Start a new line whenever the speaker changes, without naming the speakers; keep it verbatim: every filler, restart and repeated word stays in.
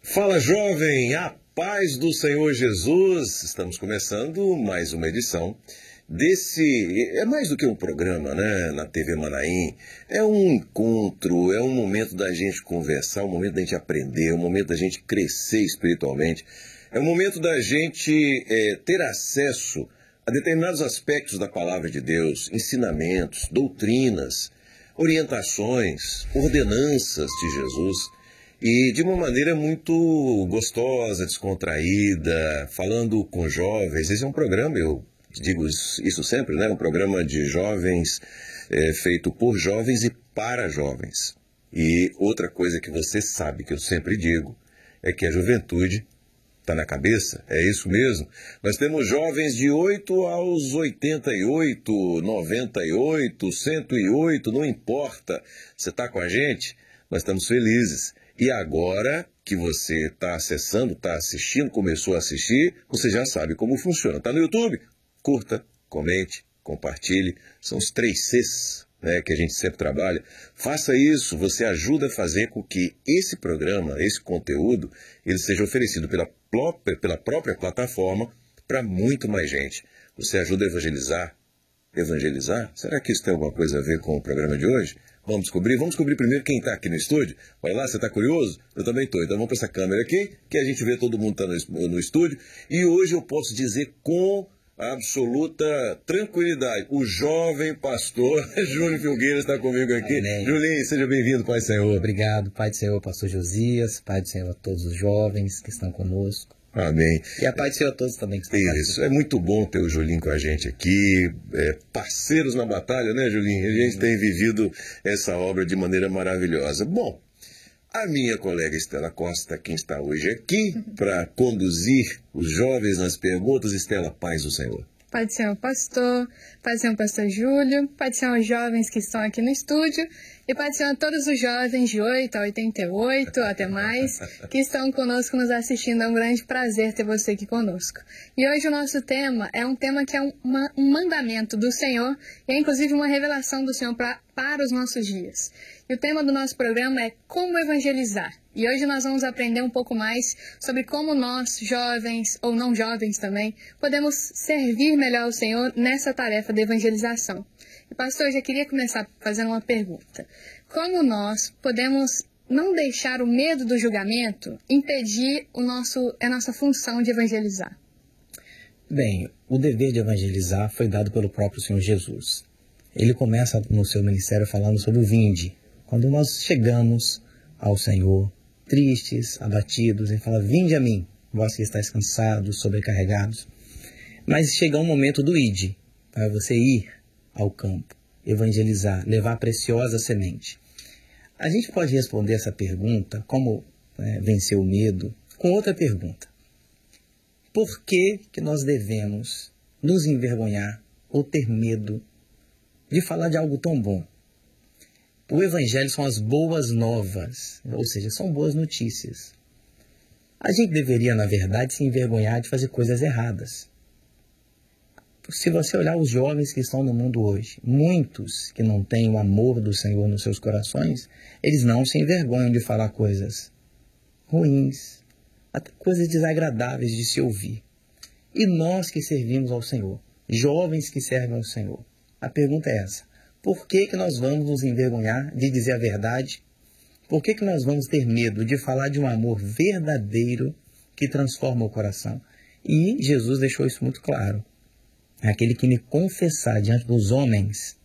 Fala, jovem, a paz do Senhor Jesus. Estamos começando mais uma edição desse, é mais do que um programa, né, na T V Manaim. É um encontro, é um momento da gente conversar, um momento da gente aprender, um momento da gente crescer espiritualmente. É um momento da gente é, ter acesso a determinados aspectos da palavra de Deus, ensinamentos, doutrinas, orientações, ordenanças de Jesus. E de uma maneira muito gostosa, descontraída, falando com jovens. Esse é um programa, eu digo isso sempre, né? Um programa de jovens, é, feito por jovens e para jovens. E outra coisa que você sabe, que eu sempre digo, é que a juventude está na cabeça, é isso mesmo. Nós temos jovens de oito aos oitenta e oito, noventa e oito, cento e oito, não importa. Você está com a gente? Nós estamos felizes. E agora que você está acessando, está assistindo, começou a assistir, você já sabe como funciona. Está no YouTube? Curta, comente, compartilhe. São os três Cs, né, que a gente sempre trabalha. Faça isso, você ajuda a fazer com que esse programa, esse conteúdo, ele seja oferecido pela própria, pela própria plataforma para muito mais gente. Você ajuda a evangelizar. Evangelizar? Será que isso tem alguma coisa a ver com o programa de hoje? Vamos descobrir? Vamos descobrir primeiro quem está aqui no estúdio. Olha lá, você está curioso? Eu também estou. Então vamos para essa câmera aqui, que a gente vê todo mundo tá no, no estúdio. E hoje eu posso dizer com absoluta tranquilidade, o jovem pastor Júlio Filgueira está comigo aqui.
Amém.
Julinho, seja bem-vindo, Pai do Senhor.
Obrigado, Pai do Senhor, pastor Josias, Pai do Senhor a todos os jovens que estão conosco.
Amém.
E a paz do Senhor a todos também que estão aqui.
Isso, é muito bom ter o Julinho com a gente aqui, é, parceiros na batalha, né, Julinho? A gente tem vivido essa obra de maneira maravilhosa. Bom, a minha colega Estela Costa, quem está hoje aqui para conduzir os jovens nas perguntas. Estela, paz do Senhor.
Pai do Senhor pastor, Pai do Senhor pastor Júlio, Pai do Senhor jovens que estão aqui no estúdio e Pai do Senhor todos os jovens de oito a oitenta e oito, até mais, que estão conosco nos assistindo. É um grande prazer ter você aqui conosco. E hoje o nosso tema é um tema que é um, uma, um mandamento do Senhor e é inclusive uma revelação do Senhor pra, para os nossos dias. E o tema do nosso programa é como evangelizar. E hoje nós vamos aprender um pouco mais sobre como nós, jovens ou não jovens também, podemos servir melhor ao Senhor nessa tarefa de evangelização. E pastor, eu já queria começar fazendo uma pergunta. Como nós podemos não deixar o medo do julgamento impedir o nosso, a nossa função de evangelizar?
Bem, o dever de evangelizar foi dado pelo próprio Senhor Jesus. Ele começa no seu ministério falando sobre o vinde. Quando nós chegamos ao Senhor, tristes, abatidos, ele fala, vinde a mim, vós que estáis cansados, sobrecarregados. Mas chega um momento do ide, para você ir ao campo, evangelizar, levar a preciosa semente. A gente pode responder essa pergunta, como é, vencer o medo, com outra pergunta. Por que que nós devemos nos envergonhar ou ter medo de falar de algo tão bom? O Evangelho são as boas novas, ou seja, são boas notícias. A gente deveria, na verdade, se envergonhar de fazer coisas erradas. Se você olhar os jovens que estão no mundo hoje, muitos que não têm o amor do Senhor nos seus corações, eles não se envergonham de falar coisas ruins, até coisas desagradáveis de se ouvir. E nós que servimos ao Senhor, jovens que servem ao Senhor, a pergunta é essa. Por que que nós vamos nos envergonhar de dizer a verdade? Por que que nós vamos ter medo de falar de um amor verdadeiro que transforma o coração? E Jesus deixou isso muito claro. Aquele que me confessar diante dos homens,